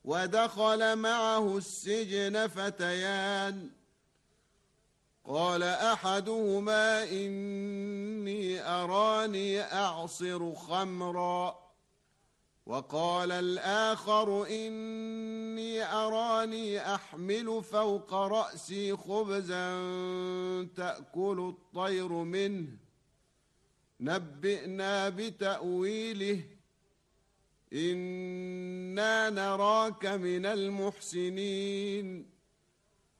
ودخل معه السجن فتيان، قال أحدهما إني أراني أعصر خمرا، وقال الآخر إني أراني أحمل فوق رأسي خبزا تأكل الطير منه، نبئنا بتأويله إنا نراك من المحسنين.